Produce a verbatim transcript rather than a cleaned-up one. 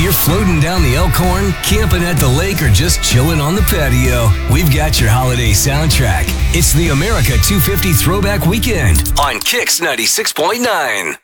you're floating down the Elkhorn, camping at the lake, or just chilling on the patio, we've got your holiday soundtrack. It's the America two fifty Throwback Weekend on Kix ninety-six point nine.